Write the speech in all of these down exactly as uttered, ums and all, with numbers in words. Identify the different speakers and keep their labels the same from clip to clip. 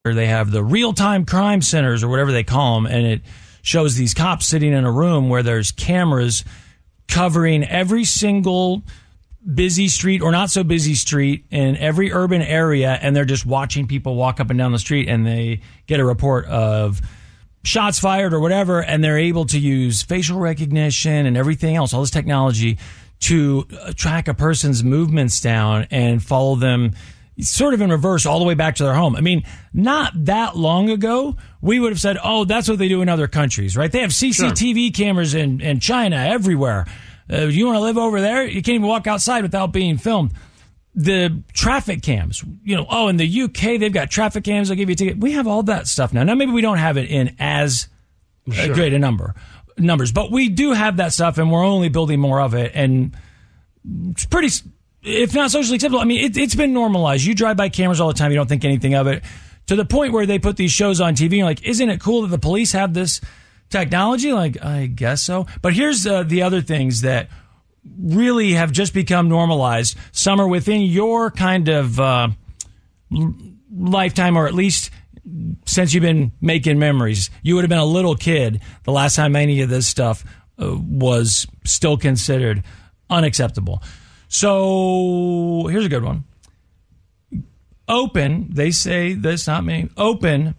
Speaker 1: Or they have the real-time crime centers or whatever they call them, and it shows these cops sitting in a room where there's cameras covering every single busy street or not so busy street in every urban area, and they're just watching people walk up and down the street, and they get a report of shots fired or whatever, and they're able to use facial recognition and everything else, all this technology, to track a person's movements down and follow them sort of in reverse all the way back to their home. I mean, not that long ago, we would have said, oh, that's what they do in other countries, right? They have C C T V sure. cameras in, in China, everywhere. Uh, you want to live over there? You can't even walk outside without being filmed. The traffic cams, you know, oh, in the U K, they've got traffic cams. They'll give you a ticket. We have all that stuff now. Now, maybe we don't have it in as sure. great a number, numbers, but we do have that stuff, and we're only building more of it. And it's pretty... If not socially acceptable, I mean, it, it's been normalized. You drive by cameras all the time. You don't think anything of it, to the point where they put these shows on T V. And you're like, isn't it cool that the police have this technology? Like, I guess so. But here's uh, the other things that really have just become normalized. Some are within your kind of uh, lifetime, or at least since you've been making memories. You would have been a little kid the last time any of this stuff uh, was still considered unacceptable. So here's a good one. Open, they say this, not me, open,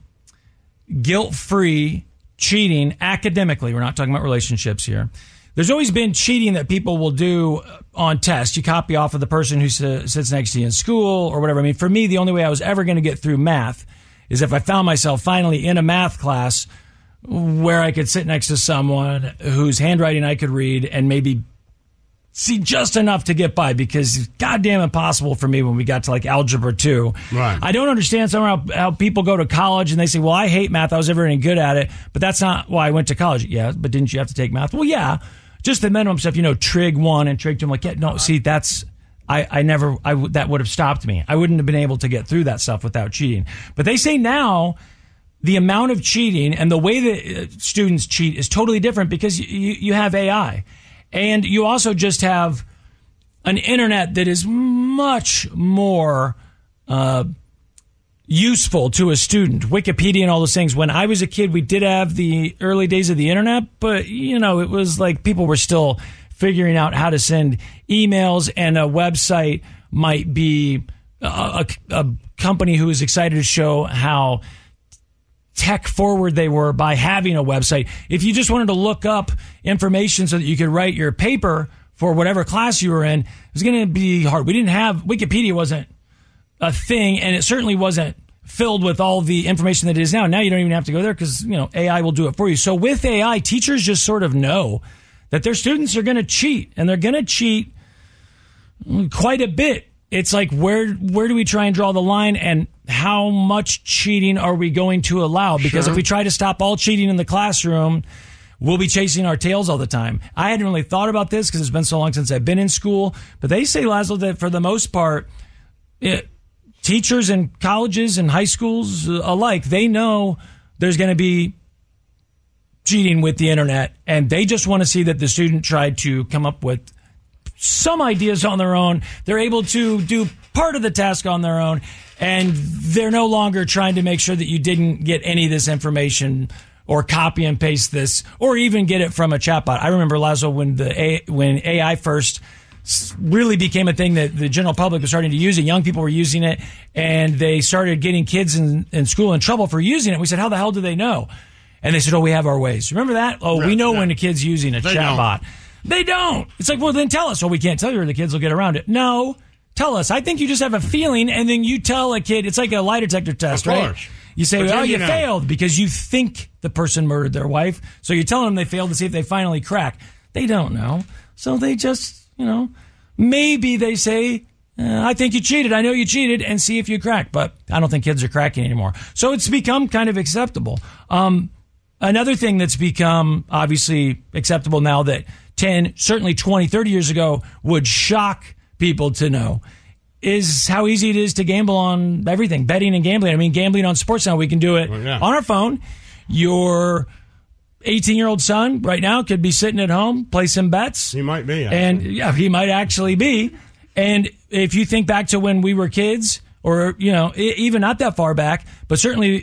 Speaker 1: guilt-free cheating academically. We're not talking about relationships here. There's always been cheating that people will do on tests. You copy off of the person who sits next to you in school or whatever. I mean, for me, the only way I was ever going to get through math is if I found myself finally in a math class where I could sit next to someone whose handwriting I could read and maybe see just enough to get by, because it's goddamn impossible for me when we got to like algebra two.
Speaker 2: Right.
Speaker 1: I don't understand somehow how, how people go to college and they say, well, I hate math. I was never any good at it, but that's not why I went to college. Yeah, but didn't you have to take math? Well, yeah, just the minimum stuff, you know, trig one and trig two. I'm like, yeah, no, see, that's, I, I never, I w- that would have stopped me. I wouldn't have been able to get through that stuff without cheating. But they say now the amount of cheating and the way that students cheat is totally different because you, you have A I. And you also just have an internet that is much more uh, useful to a student. Wikipedia and all those things. When I was a kid, we did have the early days of the internet, but, you know, it was like people were still figuring out how to send emails, and a website might be a, a, a company who is excited to show how tech forward they were by having a website. If you just wanted to look up information so that you could write your paper for whatever class you were in, it was going to be hard. We didn't have, Wikipedia wasn't a thing, and it certainly wasn't filled with all the information that it is now. Now you don't even have to go there because, you know, A I will do it for you. So with A I, teachers just sort of know that their students are going to cheat, and they're going to cheat quite a bit. It's like, where where do we try and draw the line, and how much cheating are we going to allow? Because sure. if we try to stop all cheating in the classroom, we'll be chasing our tails all the time. I hadn't really thought about this because it's been so long since I've been in school. But they say, Laszlo, that for the most part, it, teachers in colleges and high schools alike, they know there's going to be cheating with the internet, and they just want to see that the student tried to come up with some ideas on their own. They're able to do part of the task on their own, and they're no longer trying to make sure that you didn't get any of this information or copy and paste this or even get it from a chatbot. I remember, Laszlo, when the A, when A I first really became a thing that the general public was starting to use it, young people were using it, and they started getting kids in, in school in trouble for using it. We said, how the hell do they know? And they said, oh, we have our ways. Remember that? Oh, yeah, we know yeah. when a kid's using a chatbot. They don't. It's like, well, then tell us. Oh, we can't tell you, or the kids will get around it. No, tell us. I think you just have a feeling, and then you tell a kid. It's like a lie detector test,
Speaker 2: of
Speaker 1: right?
Speaker 2: Course.
Speaker 1: You say,
Speaker 2: but
Speaker 1: well,
Speaker 2: you
Speaker 1: you
Speaker 2: know.
Speaker 1: failed because you think the person murdered their wife. So you're telling them they failed to see if they finally crack. They don't know. So they just, you know, maybe they say, uh, I think you cheated. I know you cheated, and see if you crack. But I don't think kids are cracking anymore. So it's become kind of acceptable. Um, another thing that's become obviously acceptable now that ten, certainly twenty, thirty years ago would shock people to know is how easy it is to gamble on everything, betting and gambling. I mean, gambling on sports now, we can do it well, yeah. on our phone. Your eighteen-year-old son right now could be sitting at home, play some bets.
Speaker 2: He might be. Actually.
Speaker 1: And yeah, he might actually be. And if you think back to when we were kids, or, you know, e- even not that far back, but certainly